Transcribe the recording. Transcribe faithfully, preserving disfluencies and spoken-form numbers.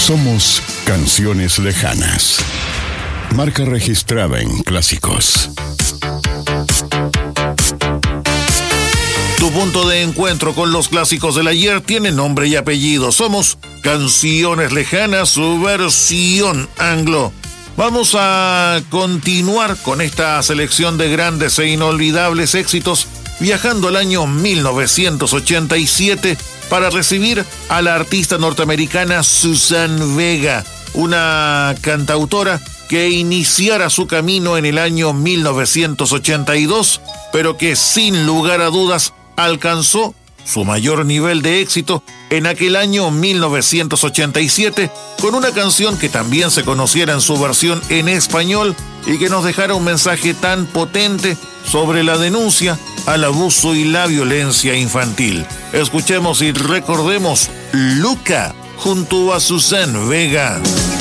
Somos Canciones Lejanas. Marca registrada en Clásicos. Tu punto de encuentro con los clásicos del ayer tiene nombre y apellido. Somos Canciones Lejanas, su versión anglo. Vamos a continuar con esta selección de grandes e inolvidables éxitos, viajando al año mil novecientos ochenta y siete para recibir a la artista norteamericana Suzanne Vega, una cantautora que iniciara su camino en el año mil novecientos ochenta y dos, pero que sin lugar a dudas alcanzó su mayor nivel de éxito en aquel año mil novecientos ochenta y siete, con una canción que también se conociera en su versión en español y que nos dejara un mensaje tan potente sobre la denuncia al abuso y la violencia infantil. Escuchemos y recordemos Luca junto a Suzanne Vega.